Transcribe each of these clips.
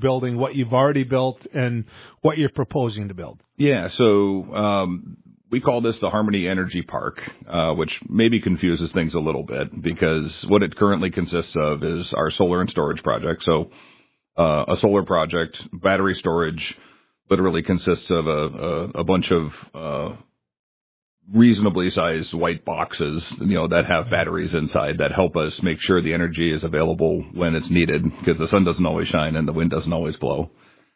building, what you've already built, and what you're proposing to build. Yeah, so we call this the Harmony Energy Park, which maybe confuses things a little bit because what it currently consists of is our solar and storage project. So a solar project, battery storage, literally consists of a bunch of reasonably sized white boxes, that have batteries inside that help us make sure the energy is available when it's needed because the sun doesn't always shine and the wind doesn't always blow.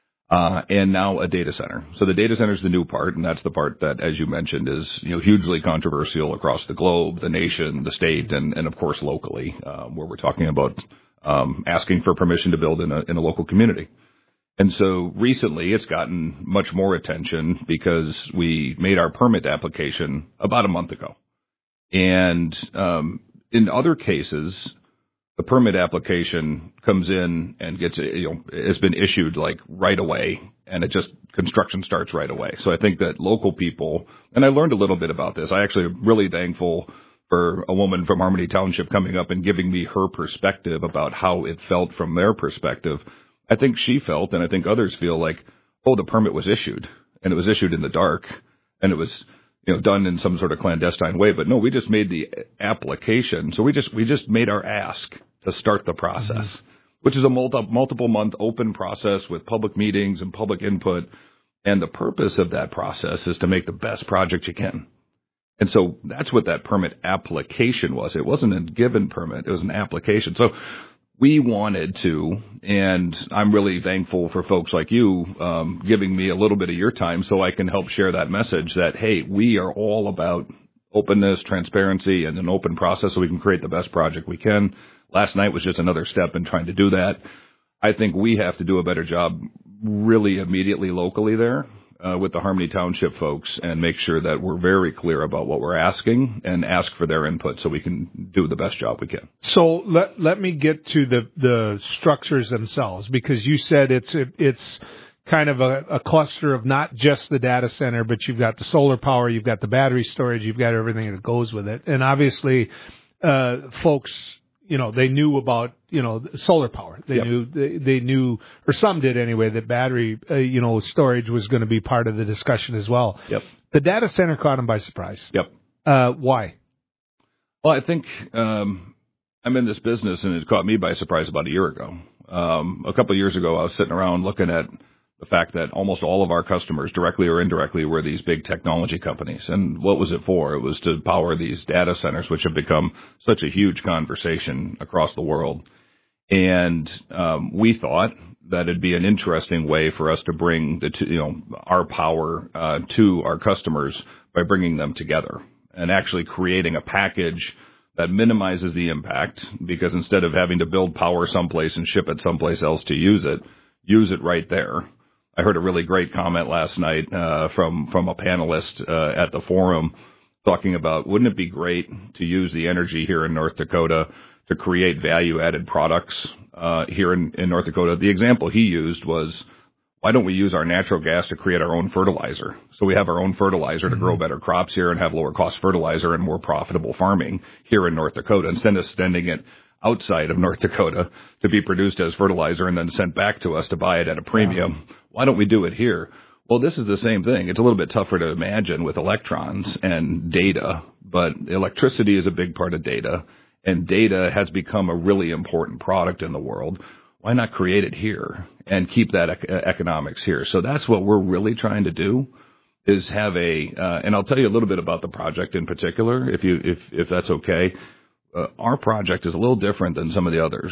And now a data center. So the data center is the new part, and that's the part that, as you mentioned, is hugely controversial across the globe, the nation, the state, and of course locally, where we're talking about asking for permission to build in a local community. And so recently it's gotten much more attention because we made our permit application about a month ago. And in other cases, the permit application comes in and gets, it's been issued like right away, and construction starts right away. So I think that local people, and I learned a little bit about this. I actually am really thankful for a woman from Harmony Township coming up and giving me her perspective about how it felt from their perspective. I think she felt, and I think others feel like, the permit was issued, and it was issued in the dark, and it was, done in some sort of clandestine way. But no, we just made the application. So we just made our ask to start the process, which is a multiple month open process with public meetings and public input. And the purpose of that process is to make the best project you can. And so that's what that permit application was. It wasn't a given permit. It was an application. So we wanted to, and I'm really thankful for folks like you giving me a little bit of your time so I can help share that message that, hey, we are all about openness, transparency, and an open process so we can create the best project we can. Last night was just another step in trying to do that. I think we have to do a better job really immediately locally there with the Harmony Township folks and make sure that we're very clear about what we're asking and ask for their input so we can do the best job we can. So let me get to the structures themselves, because you said it's kind of a cluster of not just the data center, but you've got the solar power, you've got the battery storage, you've got everything that goes with it. And obviously, folks, they knew about, solar power. They knew, or some did anyway, that battery, storage was going to be part of the discussion as well. Yep. The data center caught them by surprise. Yep. Why? Well, I think I'm in this business, and it caught me by surprise about a year ago. A couple of years ago, I was sitting around looking at the fact that almost all of our customers, directly or indirectly, were these big technology companies. And what was it for? It was to power these data centers, which have become such a huge conversation across the world. And we thought that it'd be an interesting way for us to bring our power to our customers by bringing them together and actually creating a package that minimizes the impact, because instead of having to build power someplace and ship it someplace else to use it right there. I heard a really great comment last night from a panelist at the forum talking about, wouldn't it be great to use the energy here in North Dakota to create value-added products here in North Dakota? The example he used was, why don't we use our natural gas to create our own fertilizer? So we have our own fertilizer to grow better crops here and have lower-cost fertilizer and more profitable farming here in North Dakota, instead of sending it outside of North Dakota to be produced as fertilizer and then sent back to us to buy it at a premium. Yeah. Why don't we do it here? Well, this is the same thing. It's a little bit tougher to imagine with electrons and data, but electricity is a big part of data, and data has become a really important product in the world. Why not create it here and keep that economics here? So that's what we're really trying to do, is have and I'll tell you a little bit about the project in particular, if that's okay. Our project is a little different than some of the others.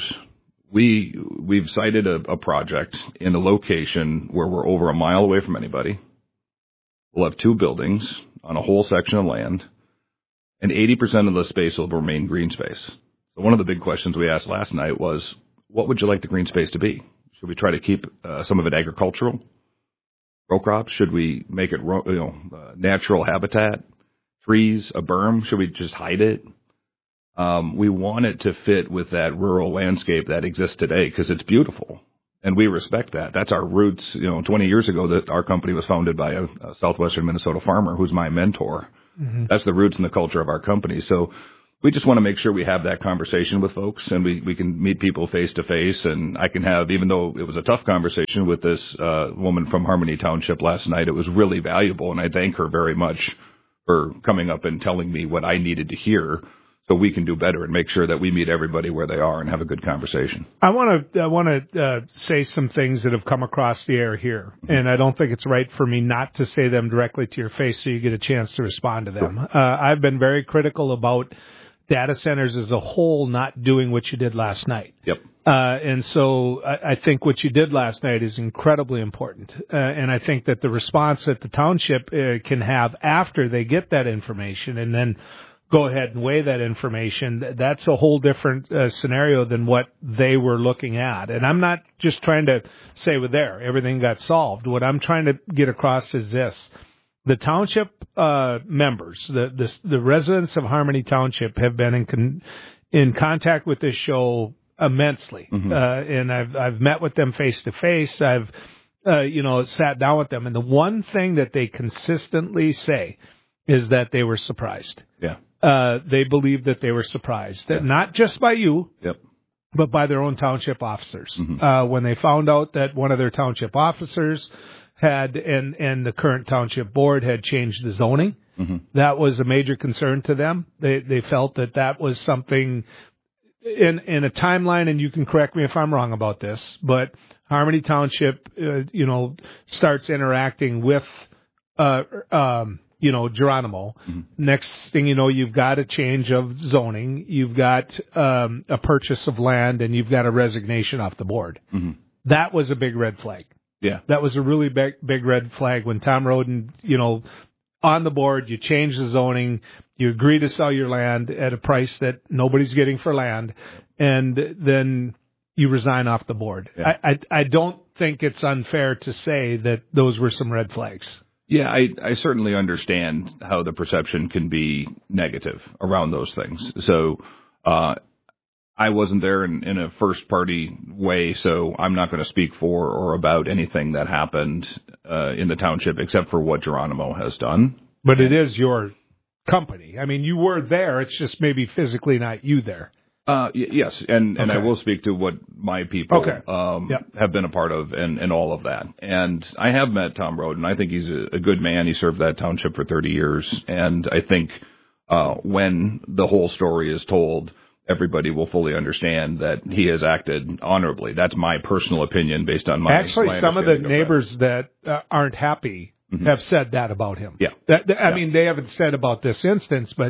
We've cited a project in a location where we're over a mile away from anybody. We'll have 2 buildings on a whole section of land, and 80% of the space will remain green space. So one of the big questions we asked last night was, what would you like the green space to be? Should we try to keep some of it agricultural, row crops? Should we make it natural habitat, trees, a berm? Should we just hide it? We want it to fit with that rural landscape that exists today because it's beautiful, and we respect that. That's our roots. 20 years ago, that our company was founded by a southwestern Minnesota farmer who's my mentor. Mm-hmm. That's the roots and the culture of our company. So we just want to make sure we have that conversation with folks, and we can meet people face to face. And I can have, even though it was a tough conversation with this woman from Harmony Township last night, it was really valuable, and I thank her very much for coming up and telling me what I needed to hear, so we can do better and make sure that we meet everybody where they are and have a good conversation. I want to say some things that have come across the air here, and I don't think it's right for me not to say them directly to your face so you get a chance to respond to them. I've been very critical about data centers as a whole not doing what you did last night. Yep. And so I think what you did last night is incredibly important. And I think that the response that the township can have after they get that information and then go ahead and weigh that information, that's a whole different scenario than what they were looking at. And I'm not just trying to say, well, there, everything got solved. What I'm trying to get across is this. The township members, the residents of Harmony Township have been in contact with this show immensely. And I've met with them face to face. I've sat down with them. And the one thing that they consistently say is that they were surprised. Yeah. They believe that they were surprised, not just by you, but by their own township officers. When they found out that one of their township officers had, and the current township board had changed the zoning, that was a major concern to them. They felt that was something in a timeline, and you can correct me if I'm wrong about this, but Harmony Township, starts interacting with, Geronimo. Next thing you know, you've got a change of zoning, you've got a purchase of land, and you've got a resignation off the board. That was a big red flag. Yeah. That was a really big red flag when Tom Roden, on the board, you change the zoning, you agree to sell your land at a price that nobody's getting for land, and then you resign off the board. Yeah. I don't think it's unfair to say that those were some red flags. Yeah, I certainly understand how the perception can be negative around those things. So I wasn't there in a first-party way, so I'm not going to speak for or about anything that happened in the township except for what Geronimo has done. But it is your company. I mean, you were there. It's just maybe physically not you there. Yes, and I will speak to what my people have been a part of and all of that. And I have met Tom Roden. I think he's a good man. He served that township for 30 years. And I think when the whole story is told, everybody will fully understand that he has acted honorably. That's my personal opinion based on my Actually, some of the neighbors that aren't happy have said that about him. Yeah. I mean, they haven't said about this instance, but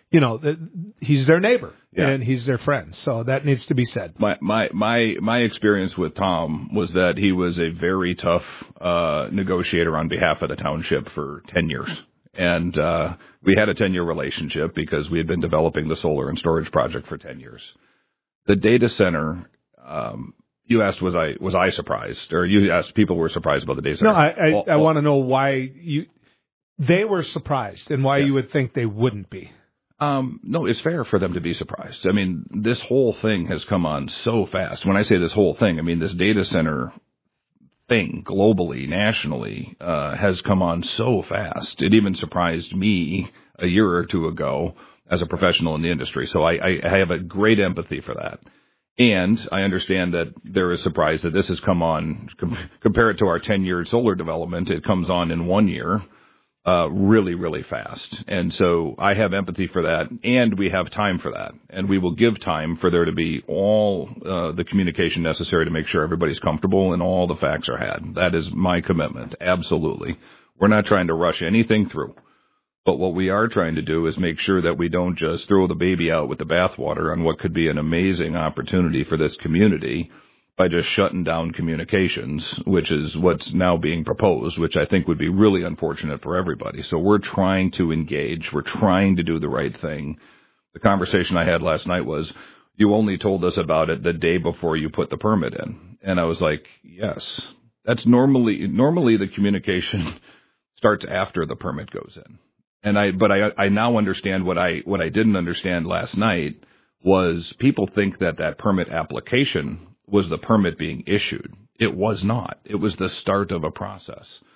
he's their neighbor and he's their friend, so that needs to be said. My experience with Tom was that he was a very tough negotiator on behalf of the township for 10 years, and we had a 10-year relationship because we had been developing the solar and storage project for 10 years. The data center. You asked, was I surprised, or you asked people were surprised about the data center? No, I want to know why they were surprised and why you would think they wouldn't be. No, it's fair for them to be surprised. I mean, this whole thing has come on so fast. When I say this whole thing, I mean this data center thing globally, nationally, has come on so fast. It even surprised me a year or two ago as a professional in the industry. So I have a great empathy for that. And I understand that there is surprise that this has come on, compare it to our 10-year solar development, it comes on in 1 year. Really, really fast. And so I have empathy for that, and we have time for that. And we will give time for there to be all the communication necessary to make sure everybody's comfortable and all the facts are had. That is my commitment, absolutely. We're not trying to rush anything through. But what we are trying to do is make sure that we don't just throw the baby out with the bathwater on what could be an amazing opportunity for this community by just shutting down communications, which is what's now being proposed, which I think would be really unfortunate for everybody. So we're trying to engage. We're trying to do the right thing. The conversation I had last night was, you only told us about it the day before you put the permit in. And I was like, yes, that's normally the communication starts after the permit goes in. But I now understand what I didn't understand last night was people think that permit application was the permit being issued. It was not. It was the start of a process.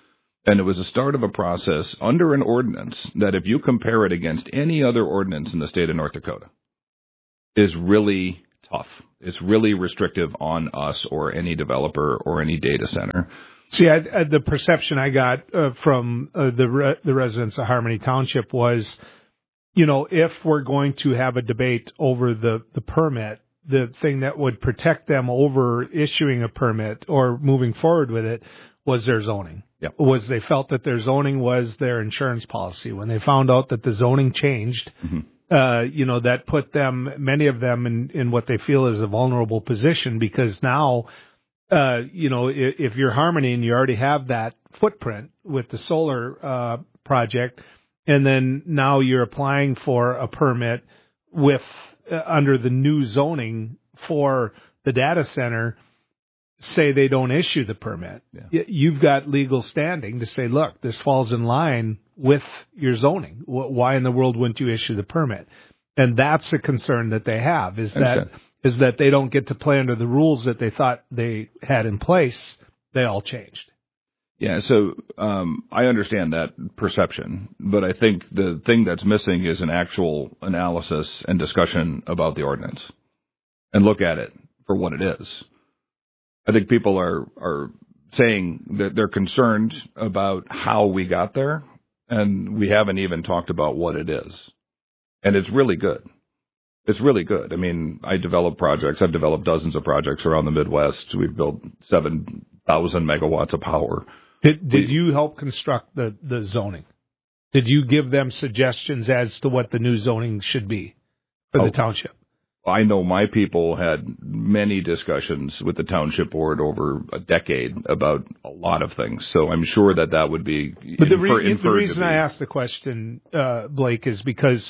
And it was the start of a process under an ordinance that, if you compare it against any other ordinance in the state of North Dakota, is really tough. It's really restrictive on us or any developer or any data center. See, the perception I got from the residents of Harmony Township was, if we're going to have a debate over the permit, the thing that would protect them over issuing a permit or moving forward with it was their zoning. Yep. Was they felt that their zoning was their insurance policy. When they found out that the zoning changed, that put them, many of them, in what they feel is a vulnerable position, because now, if you're Harmony and you already have that footprint with the solar project, and then now you're applying for a permit with under the new zoning for the data center, say they don't issue the permit. Yeah. You've got legal standing to say, look, this falls in line with your zoning. Why in the world wouldn't you issue the permit? And that's a concern that they have, is that they don't get to play under the rules that they thought they had in place. They all changed. Yeah, so I understand that perception, but I think the thing that's missing is an actual analysis and discussion about the ordinance and look at it for what it is. I think people are saying that they're concerned about how we got there, and we haven't even talked about what it is. And it's really good. It's really good. I mean, I develop projects. I've developed dozens of projects around the Midwest. We've built 7,000 megawatts of power. Did you help construct the zoning? Did you give them suggestions as to what the new zoning should be for the township? I know my people had many discussions with the township board over a decade about a lot of things. So I'm sure that would be. But the reason I asked the question, Blake, is because,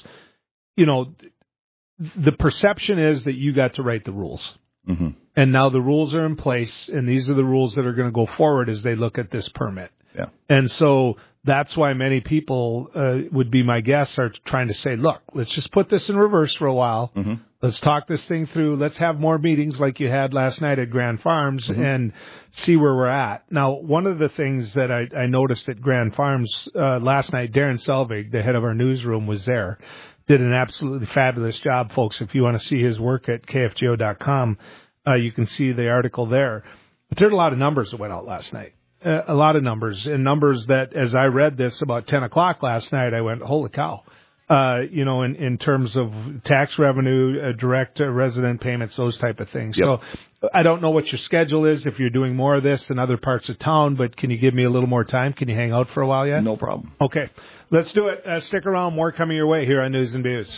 the perception is that you got to write the rules. Mm-hmm. And now the rules are in place, and these are the rules that are going to go forward as they look at this permit. Yeah. And so that's why many people would be my guess are trying to say, look, let's just put this in reverse for a while. Mm-hmm. Let's talk this thing through. Let's have more meetings like you had last night at Grand Farms and see where we're at. Now, one of the things that I noticed at Grand Farms last night, Darren Selvig, the head of our newsroom, was there. Did an absolutely fabulous job, folks. If you want to see his work at kfgo.com, you can see the article there. But there's a lot of numbers that went out last night. A lot of numbers, and numbers that, as I read this about 10 o'clock last night, I went, holy cow. In terms of tax revenue, direct resident payments, those type of things. Yep. So I don't know what your schedule is, if you're doing more of this in other parts of town, but can you give me a little more time? Can you hang out for a while yet? No problem. Okay. Let's do it. Stick around. More coming your way here on News and Views.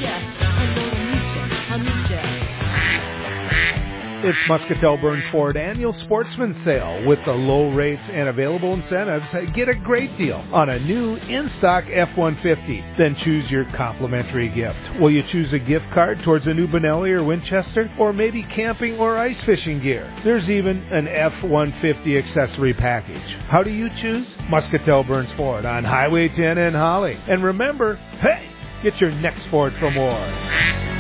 It's Muscatel Burns Ford Annual Sportsman Sale. With the low rates and available incentives, get a great deal on a new in-stock F-150. Then choose your complimentary gift. Will you choose a gift card towards a new Benelli or Winchester? Or maybe camping or ice fishing gear? There's even an F-150 accessory package. How do you choose? Muscatel Burns Ford on Highway 10 in Holly. And remember, hey, get your next Ford for more.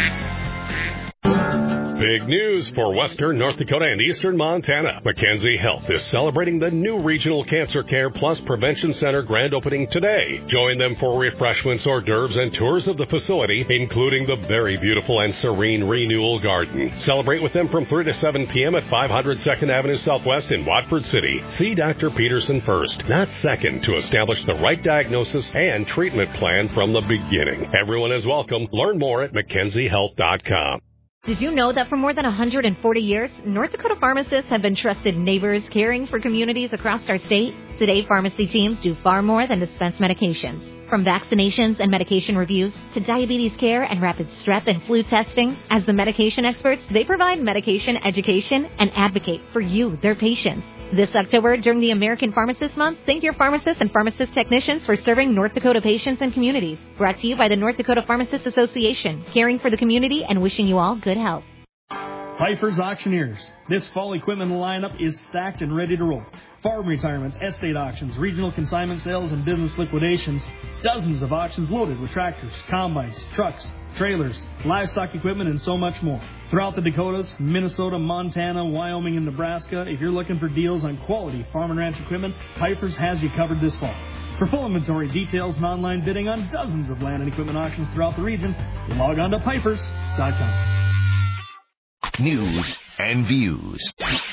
Big news for Western North Dakota and Eastern Montana. Mackenzie Health is celebrating the new Regional Cancer Care Plus Prevention Center grand opening today. Join them for refreshments, hors d'oeuvres, and tours of the facility, including the very beautiful and serene Renewal Garden. Celebrate with them from 3 to 7 p.m. at 500 2nd Avenue Southwest in Watford City. See Dr. Peterson first, not second, to establish the right diagnosis and treatment plan from the beginning. Everyone is welcome. Learn more at MackenzieHealth.com. Did you know that for more than 140 years, North Dakota pharmacists have been trusted neighbors caring for communities across our state? Today, pharmacy teams do far more than dispense medications. From vaccinations and medication reviews to diabetes care and rapid strep and flu testing, as the medication experts, they provide medication education and advocate for you, their patients. This October, during the American Pharmacist Month, thank your pharmacists and pharmacist technicians for serving North Dakota patients and communities. Brought to you by the North Dakota Pharmacists Association, caring for the community and wishing you all good health. Pfeiffer's Auctioneers. This fall equipment lineup is stacked and ready to roll. farm retirements, estate auctions, regional consignment sales, and business liquidations. Dozens of auctions loaded with tractors, combines, trucks, trailers, livestock equipment, and so much more. Throughout the Dakotas, Minnesota, Montana, Wyoming, and Nebraska, if you're looking for deals on quality farm and ranch equipment, Piper's has you covered this fall. For full inventory details and online bidding on dozens of land and equipment auctions throughout the region, log on to Pipers.com. News and views.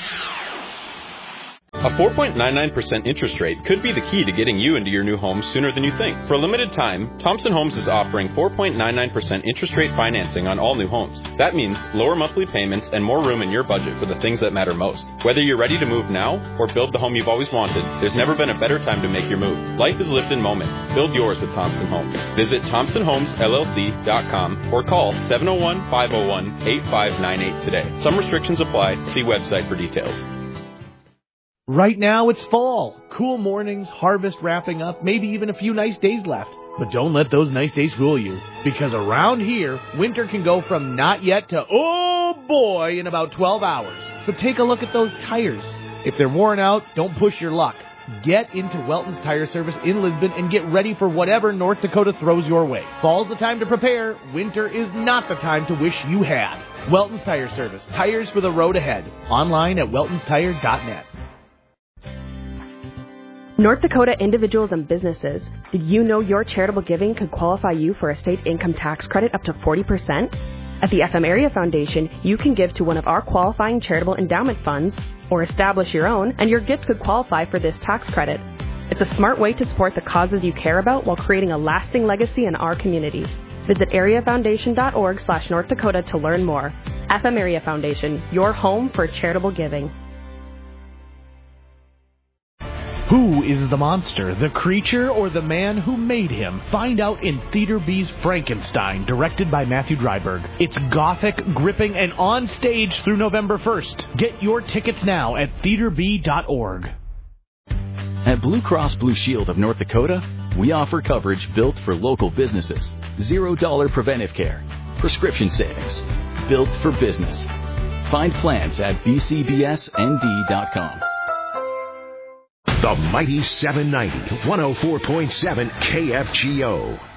A 4.99% interest rate could be the key to getting you into your new home sooner than you think. For a limited time, Thompson Homes is offering 4.99% interest rate financing on all new homes. That means lower monthly payments and more room in your budget for the things that matter most. Whether you're ready to move now or build the home you've always wanted, there's never been a better time to make your move. Life is lived in moments. Build yours with Thompson Homes. Visit ThompsonHomesLLC.com or call 701-501-8598 today. Some restrictions apply. See website for details. Right now, it's fall. Cool mornings, harvest wrapping up, maybe even a few nice days left. But don't let those nice days fool you, because around here, winter can go from not yet to oh boy in about 12 hours. So take a look at those tires. If they're worn out, don't push your luck. Get into Welton's Tire Service in Lisbon and get ready for whatever North Dakota throws your way. Fall's the time to prepare. Winter is not the time to wish you had. Welton's Tire Service. Tires for the road ahead. Online at weltonstire.net. North Dakota individuals and businesses, did you know your charitable giving could qualify you for a state income tax credit up to 40%? At the FM Area Foundation, you can give to one of our qualifying charitable endowment funds or establish your own, and your gift could qualify for this tax credit. It's a smart way to support the causes you care about while creating a lasting legacy in our communities. Visit areafoundation.org/North Dakota to learn more. FM Area Foundation, your home for charitable giving. Who is the monster, the creature, or the man who made him? Find out in Theater B's Frankenstein, directed by Matthew Dryberg. It's gothic, gripping, and on stage through November 1st. Get your tickets now at theaterb.org. At Blue Cross Blue Shield of North Dakota, we offer coverage built for local businesses. $0 preventive care, prescription savings, built for business. Find plans at bcbsnd.com. The Mighty 790, 104.7 KFGO.